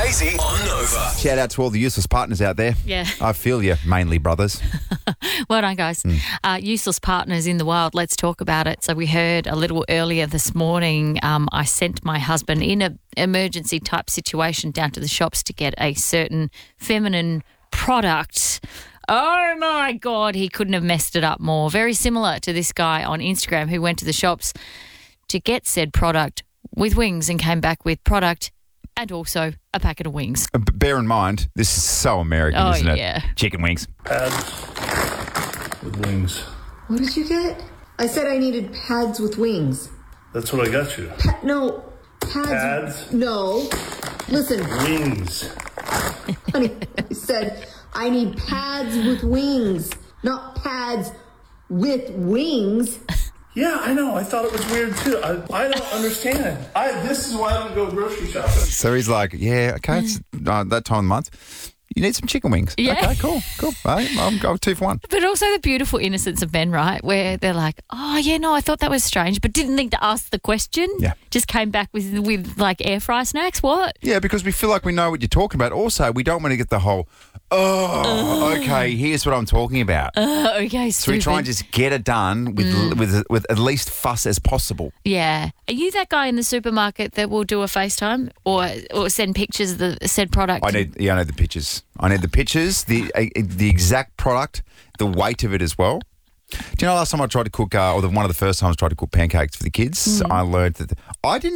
Stacey on Nova. Shout out to all the useless partners out there. Yeah. I feel you, mainly brothers. Well done, guys. Useless partners in the wild. Let's talk about it. So we heard a little earlier this morning, I sent my husband in an emergency type situation down to the shops to get a certain feminine product. Oh, my God, he couldn't have messed it up more. Very similar to this guy on Instagram who went to the shops to get said product with wings and came back with product and also a packet of wings. But bear in mind, this is so American, isn't it? Yeah. Chicken wings. Pads with wings. What did you get? I said I needed pads with wings. That's what I got you. No, pads. Pads. No. Listen, Wings. honey, I said I need pads with wings, not pads with wings. Yeah, I know. I thought it was weird too. I don't understand. This is why I don't go grocery shopping. So he's like, yeah, okay, it's that time of the month. You need some chicken wings. Yeah. Okay, cool. I'll go 2 for 1. But also the beautiful innocence of men, right? Where they're like, oh, yeah, no, I thought that was strange, but didn't think to ask the question. Yeah. Just came back with like air fry snacks. What? Yeah, because we feel like we know what you're talking about. Also, we don't want to get the whole, okay, here's what I'm talking about. Okay, So we try and just get it done with at least fuss as possible. Yeah. Are you that guy in the supermarket that will do a FaceTime or send pictures of the said product? I need the pictures. I need the pictures, the exact product, the weight of it as well. Do you know last time I tried to cook, one of the first times I tried to cook pancakes for the kids, I learned that I didn't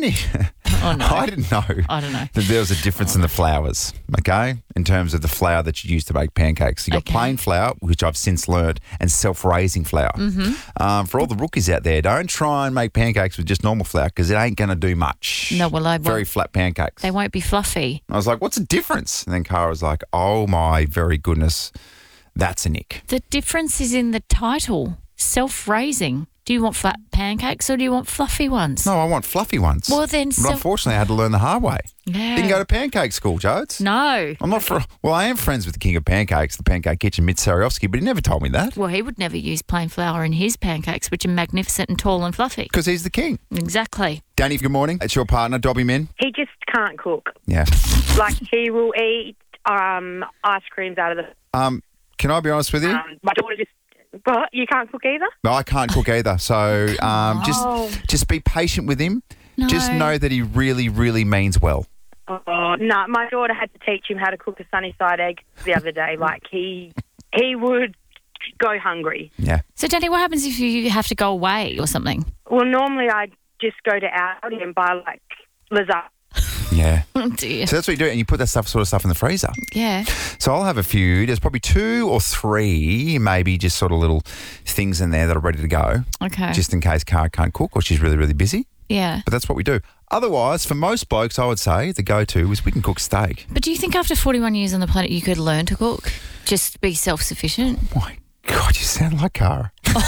know I don't know. that there was a difference in the flours, okay, in terms of the flour that you use to make pancakes. You got plain flour, which I've since learned, and self-raising flour. For all the rookies out there, don't try and make pancakes with just normal flour because it ain't going to do much. No, well, I Very won't. flat pancakes. They won't be fluffy. I was like, what's the difference? And then Cara was like, oh my very goodness, that's a nick. The difference is in the title, self-raising. Do you want flat pancakes or do you want fluffy ones? No, I want fluffy ones. Well, then But unfortunately, I had to learn the hard way. Yeah. Didn't go to pancake school, Jodes. No. I'm not I am friends with the king of pancakes, the Pancake Kitchen, Mitch Sariovsky, but he never told me that. Well, he would never use plain flour in his pancakes, which are magnificent and tall and fluffy. Because he's the king. Exactly. Danny, good morning. It's your partner, Dobby Min. He just can't cook. Yeah. Like, he will eat ice creams out of the... Can I be honest with you? my daughter just... What? You can't cook either? No, I can't cook either. So just be patient with him. No. Just know that he really, really means well. Oh, no. My daughter had to teach him how to cook a sunny side egg the other day. Like, he would go hungry. Yeah. So, Danny, what happens if you have to go away or something? Well, normally I just go to Aldi and buy, like, lasagna. Yeah. Oh, dear. So that's what you do, and you put that sort of stuff in the freezer. Yeah. So I'll have a few. There's probably 2 or 3, maybe just sort of little things in there that are ready to go, Okay. just in case Cara can't cook or she's really, really busy. Yeah. But that's what we do. Otherwise, for most blokes, I would say the go-to is we can cook steak. But do you think after 41 years on the planet you could learn to cook? Just be self-sufficient? My God, you sound like Cara.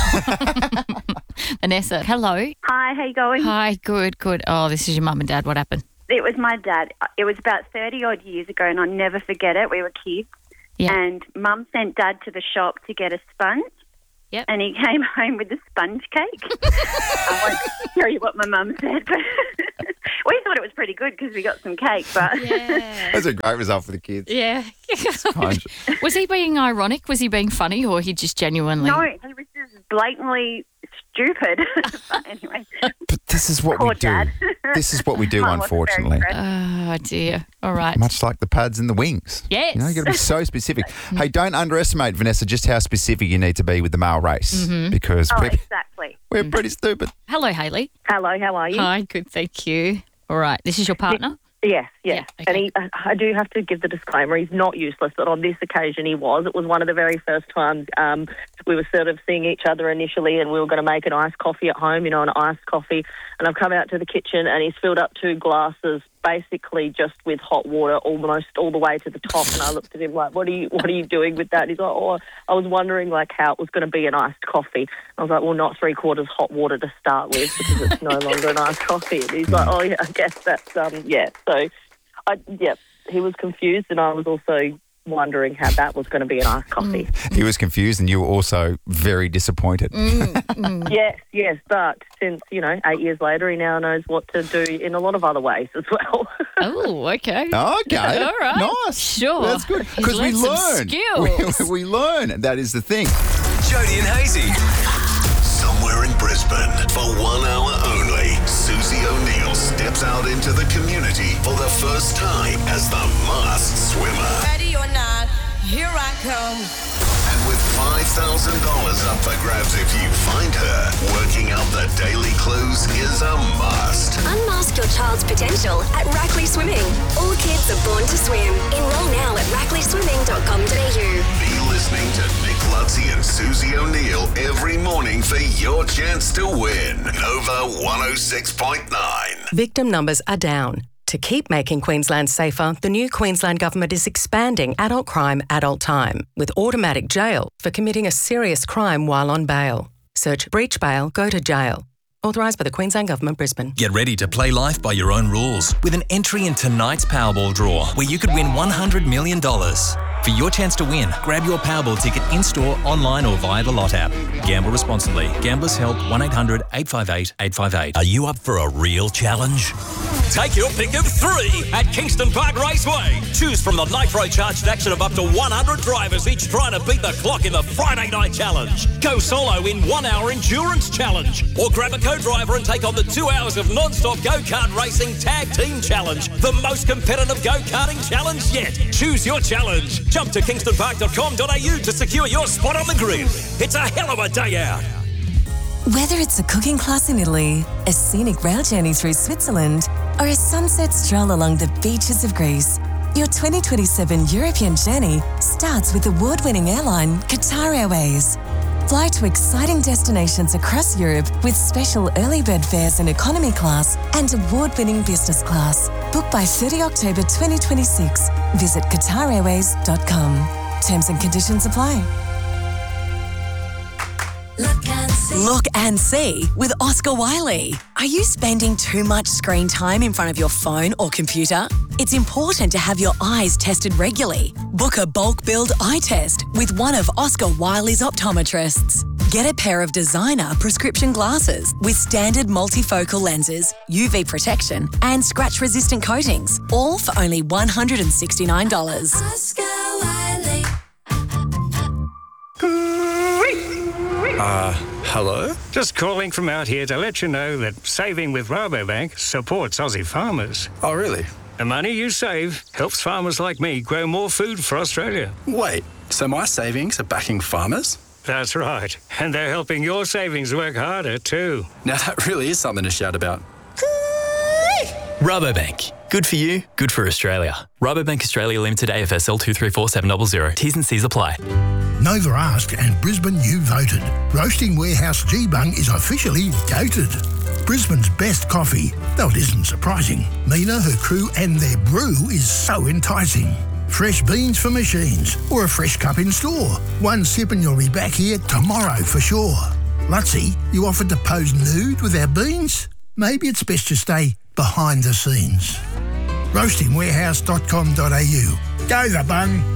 Vanessa, hello. Hi, how you going? Hi, good. Oh, this is your mum and dad. What happened? It was my dad. It was about 30-odd years ago, and I'll never forget it. We were kids, Yeah. and Mum sent Dad to the shop to get a sponge, Yep. and he came home with a sponge cake. I won't tell you what my mum said, but we thought it was pretty good because we got some cake, but... Yeah. That's a great result for the kids. Yeah. Sponge. Was he being ironic? Was he being funny, or he just genuinely... No, he was just blatantly stupid. But anyway. But this is what Poor we do. Dad. This is what we do, Mum wasn't very unfortunately. impressed. Oh, dear. All right. Much like the pads and the wings. Yes. You know, you got to be so specific. Hey, don't underestimate, Vanessa, just how specific you need to be with the male race because Oh, exactly. we're pretty stupid. Hello, Hayley. Hello, how are you? Hi, good, thank you. All right. This is your partner? Yes. Yeah, okay. And I do have to give the disclaimer, he's not useless, but on this occasion he was. It was one of the very first times we were sort of seeing each other initially, and we were going to make an iced coffee at home, an iced coffee. And I've come out to the kitchen and he's filled up 2 glasses basically just with hot water almost all the way to the top. And I looked at him like, what are you doing with that? He's like, oh, I was wondering like how it was going to be an iced coffee. I was like, well, not 3/4 hot water to start with because it's no longer an iced coffee. And he's like, oh yeah, I guess that's yeah. So he was confused and I was also wondering how that was going to be an iced coffee. He was confused and you were also very disappointed. Yes, but since, 8 years later, he now knows what to do in a lot of other ways as well. Oh, okay. Okay. All right. Nice. Sure. That's good. Because we He's learned learn. some skills. We learn. That is the thing. Jody and Hazy. Somewhere in Brisbane, for 1 hour only, Susie O'Neill steps out into the community for the first time as the masked swimmer. Ready or not, here I come. And with $5,000 up for grabs if you find her, working out the daily clues is a must. Unmask your child's potential at Rackley Swimming. All kids are born to swim. Enroll now at rackleyswimming.com.au. Be listening to Nick Lutzy and Susie O'Neill every morning for your chance to win. Nova 106.9. Victim numbers are down. To keep making Queensland safer, the new Queensland Government is expanding adult crime, adult time, with automatic jail for committing a serious crime while on bail. Search breach bail, go to jail. Authorised by the Queensland Government, Brisbane. Get ready to play life by your own rules with an entry in tonight's Powerball draw, where you could win $100 million. For your chance to win, grab your Powerball ticket in-store, online or via the Lot app. Gamble responsibly. Gamblers Help 1-800-858-858. Are you up for a real challenge? Take your pick of 3 at Kingston Park Raceway. Choose from the nitro-charged action of up to 100 drivers, each trying to beat the clock in the Friday Night Challenge. Go solo in 1 hour endurance challenge. Or grab a co-driver and take on the 2 hours of non-stop go-kart racing tag team challenge. The most competitive go-karting challenge yet. Choose your challenge. Jump to kingstonpark.com.au to secure your spot on the grid. It's a hell of a day out. Whether it's a cooking class in Italy, a scenic rail journey through Switzerland, or a sunset stroll along the beaches of Greece, your 2027 European journey starts with award-winning airline Qatar Airways. Fly to exciting destinations across Europe with special early bird fares in economy class and award-winning business class. Book by 30 October 2026. Visit QatarAirways.com. Terms and conditions apply. Look and see with Oscar Wiley. Are you spending too much screen time in front of your phone or computer? It's important to have your eyes tested regularly. Book a bulk billed eye test with one of Oscar Wiley's optometrists. Get a pair of designer prescription glasses with standard multifocal lenses, UV protection and scratch-resistant coatings, all for only $169. Oscar Wiley. Hello? Just calling from out here to let you know that saving with Rabobank supports Aussie farmers. Oh, really? The money you save helps farmers like me grow more food for Australia. Wait, so my savings are backing farmers? That's right. And they're helping your savings work harder too. Now that really is something to shout about. Rabobank. Good for you, good for Australia. Rabobank Australia Limited AFSL 234700. T's and C's apply. Nova asked and Brisbane you voted. Roasting Warehouse G-Bung is officially goated. Brisbane's best coffee, though it isn't surprising. Mina, her crew and their brew is so enticing. Fresh beans for machines or a fresh cup in store. One sip and you'll be back here tomorrow for sure. Lutzy, you offered to pose nude with our beans? Maybe it's best to stay behind the scenes. Roastingwarehouse.com.au. Go the bung.